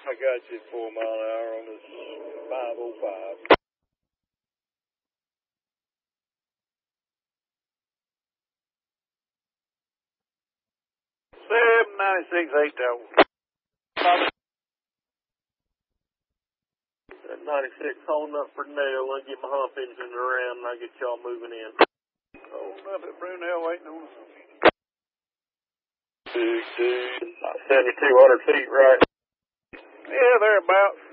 I got you at 4 mile an hour on this 505. 796 8 tower. 96 holding up for Nell. I'll get my hump engine around and I'll get y'all moving in. Holding up at Brunel waiting on us. 7,200 feet, right? Yeah, thereabouts.